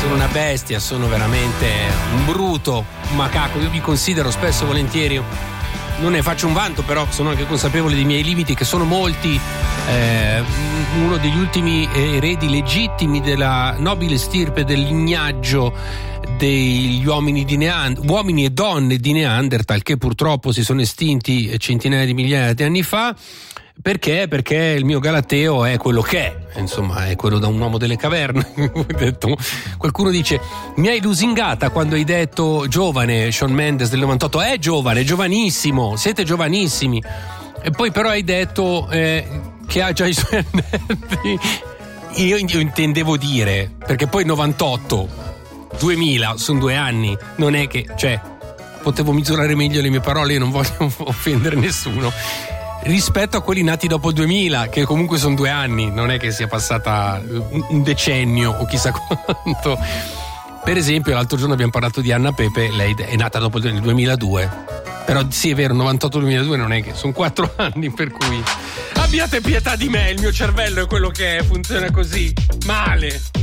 sono una bestia, sono veramente un bruto, un macaco. Io vi considero spesso e volentieri, non ne faccio un vanto, però sono anche consapevole dei miei limiti, che sono molti, uno degli ultimi eredi legittimi della nobile stirpe del lignaggio degli uomini e donne di Neanderthal, che purtroppo si sono estinti centinaia di migliaia di anni fa. Perché? Perché il mio galateo è quello che è, insomma, è quello da un uomo delle caverne. Qualcuno dice: mi hai lusingata quando hai detto giovane. Shawn Mendes del 98 è giovane, giovanissimo, siete giovanissimi. E poi però hai detto che ha già i suoi anelli. Io intendevo dire, perché poi 98 2000 sono 2 anni, non è che, cioè, potevo misurare meglio le mie parole, io non voglio offendere nessuno, rispetto a quelli nati dopo il 2000, che comunque sono 2 anni, non è che sia passata un decennio o chissà quanto. Per esempio, l'altro giorno abbiamo parlato di Anna Pepe, lei è nata dopo il 2002, però sì, è vero, 98-2002 non è che sono 4 anni, per cui abbiate pietà di me, il mio cervello è quello che è, funziona così male.